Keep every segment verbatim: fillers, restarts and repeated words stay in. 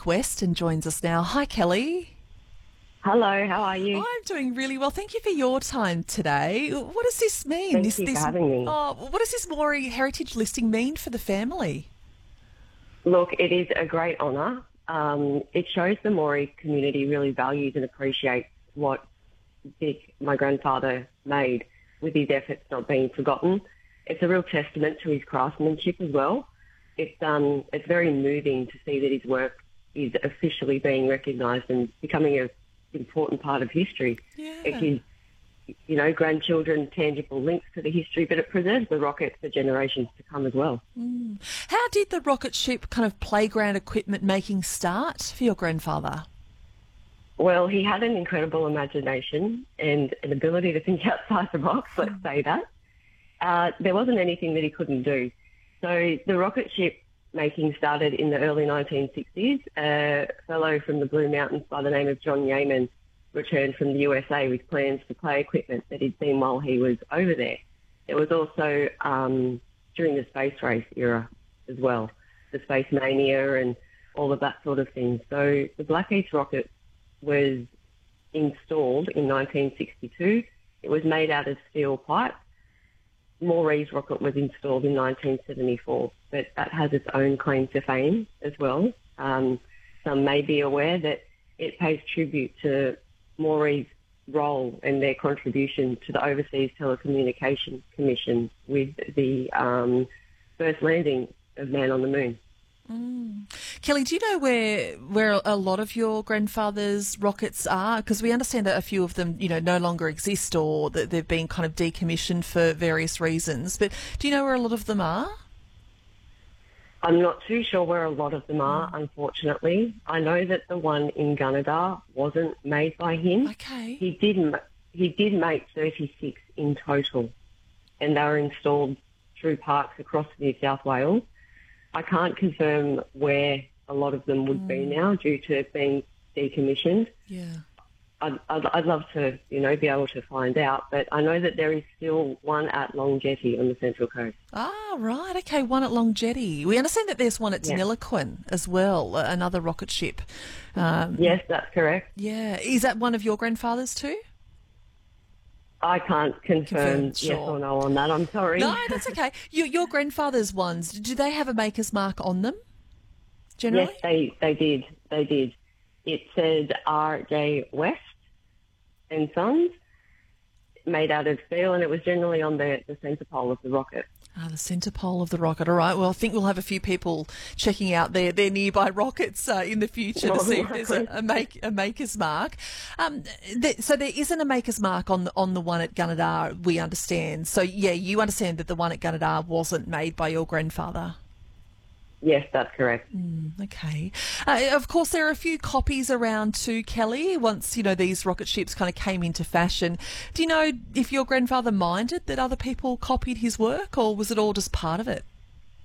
West and joins us now. Hi, Kelly. Hello, how are you? I'm doing really well. Thank you for your time today. What does this mean? Thank this, you this, for having me. Oh, what does this Maori heritage listing mean for the family? Look, it is a great honour. Um, it shows the Maori community really values and appreciates what Dick, my grandfather, made with his efforts not being forgotten. It's a real testament to his craftsmanship as well. It's um, it's very moving to see that his work is officially being recognised and becoming an important part of history. Yeah. It gives, you know, grandchildren tangible links to the history, but it preserves the rocket for generations to come as well. Mm. How did the rocket ship kind of playground equipment making start for your grandfather? Well, he had an incredible imagination and an ability to think outside the box, let's Mm. say that. Uh, there wasn't anything that he couldn't do. So the rocket ship making started in the early nineteen sixties. A fellow from the Blue Mountains by the name of John Yeaman returned from the U S A with plans for play equipment that he'd seen while he was over there. It was also um, during the space race era as well, the Space Mania and all of that sort of thing. So the Blackheath rocket was installed in nineteen sixty-two. It was made out of steel pipe. Maury's rocket was installed in nineteen seventy-four, but that has its own claim to fame as well. Um, some may be aware that it pays tribute to Maury's role and their contribution to the Overseas Telecommunications Commission with the um, first landing of man on the moon. Mm. Kelly, do you know where where a lot of your grandfather's rockets are? Because we understand that a few of them, you know, no longer exist or that they've been kind of decommissioned for various reasons. But do you know where a lot of them are? I'm not too sure where a lot of them are, unfortunately. I know that the one in Gunnedah wasn't made by him. Okay. He did, ma- he did make thirty-six in total, and they were installed through parks across New South Wales. I can't confirm where a lot of them would mm. be now due to being decommissioned. Yeah. I'd, I'd, I'd love to, you know, be able to find out, but I know that there is still one at Long Jetty on the Central Coast. Ah, right. Okay, one at Long Jetty. We understand that there's one at Yeah. Deniliquin as well, another rocket ship. Um, Yes, that's correct. Yeah. Is that one of your grandfather's too? I can't confirm Confirm, yes sure. or no on that. I'm sorry. No, that's okay. Your, your grandfather's ones, do they have a maker's mark on them, generally? Yes, they, they did. They did. It said R J West and Sons, made out of steel, and it was generally on the, the centre pole of the rocket. Ah, the centre pole of the rocket. All right. Well, I think we'll have a few people checking out their, their nearby rockets uh, in the future to see if there's a, a make a maker's mark. Um, th- so there isn't a maker's mark on the, on the one at Gunnedah, we understand. So yeah, you understand that the one at Gunnedah wasn't made by your grandfather. Yes, that's correct. Mm, okay. Uh, of course, there are a few copies around too, Kelly, once, you know, these rocket ships kind of came into fashion. Do you know if your grandfather minded that other people copied his work, or was it all just part of it?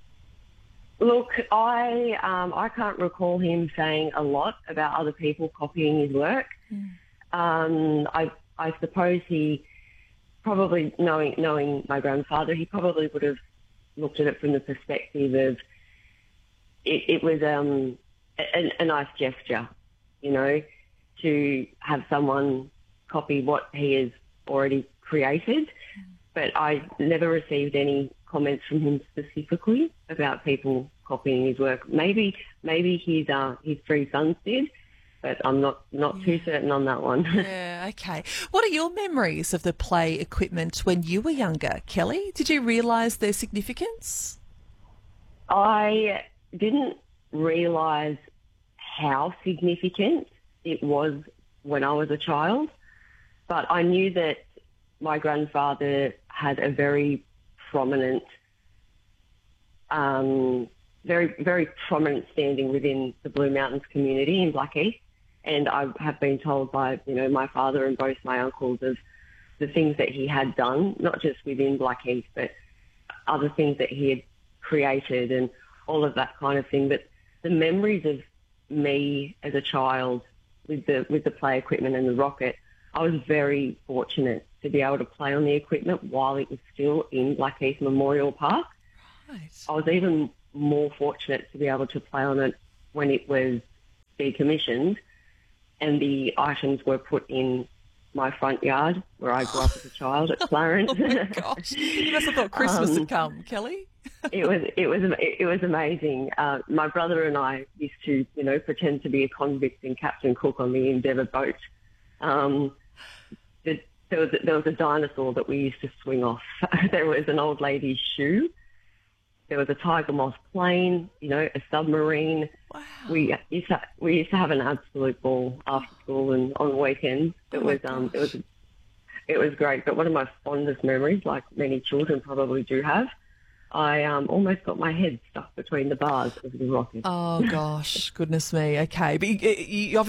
Look, I um, I can't recall him saying a lot about other people copying his work. Mm. Um, I I suppose he probably, knowing knowing my grandfather, he probably would have looked at it from the perspective of it, it was um, a, a nice gesture, you know, to have someone copy what he has already created. Mm. But I never received any comments from him specifically about people copying his work. Maybe maybe his uh, his three sons did, but I'm not, not yeah. too certain on that one. Yeah, okay. What are your memories of the play equipment when you were younger, Kelly? Did you realise their significance? I didn't realise how significant it was when I was a child, but I knew that my grandfather had a very prominent, um, very, very prominent standing within the Blue Mountains community in Blackheath. And I have been told by, you know, my father and both my uncles of the things that he had done, not just within Blackheath, but other things that he had created and all of that kind of thing. But the memories of me as a child with the with the play equipment and the rocket, I was very fortunate to be able to play on the equipment while it was still in Blackheath Memorial Park. Right. I was even more fortunate to be able to play on it when it was decommissioned, and the items were put in my front yard where I grew up as a child at Clarence. Oh my gosh! You must have thought Christmas Um, had come, Kelly. it was it was it was amazing. Uh, my brother and I used to, you know, pretend to be a convict and Captain Cook on the Endeavour boat. Um, the, there was there was a dinosaur that we used to swing off. There was an old lady's shoe. There was a Tiger Moss plane. You know, a submarine. Wow. We used to we used to have an absolute ball after school and on weekends. It Oh my was um it gosh. was it was great. But one of my fondest memories, like many children probably do have, I um, almost got my head stuck between the bars of the rocket. Oh gosh, goodness me. Okay, but you, you obviously